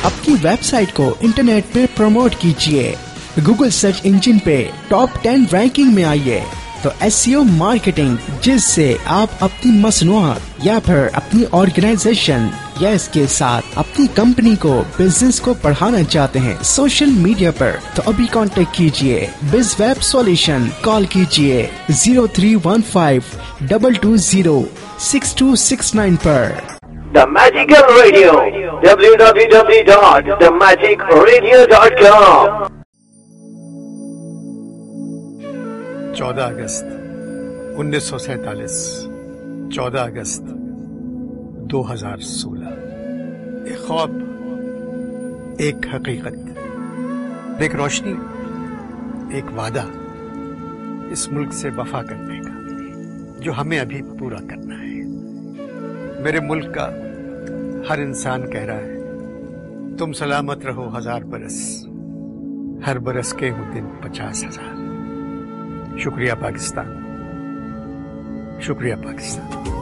अपनी वेबसाइट को इंटरनेट पे प्रमोट कीजिए, गूगल सर्च इंजन पे टॉप 10 रैंकिंग में आइए। तो एसईओ मार्केटिंग, जिससे आप अपनी मसनूआत या फिर अपनी ऑर्गेनाइजेशन या इसके साथ अपनी कंपनी को, बिजनेस को बढ़ाना चाहते हैं सोशल मीडिया पर, तो अभी कांटेक्ट कीजिए बिज वेब सॉल्यूशन। कॉल कीजिए 0315 220 6269 पर। The Magical Radio, www.themagicradio.com। 14 अगस्त 1947, 14 अगस्त 2016। एक ख्वाब, एक हकीकत, एक रोशनी, एक वादा इस मुल्क से वफा करने का, जो हमें अभी पूरा करना है। मेरे मुल्क का हर इंसान कह रहा है, तुम सलामत रहो 1000 बरस, हर बरस के हूँ दिन 50,000। शुक्रिया पाकिस्तान, शुक्रिया पाकिस्तान।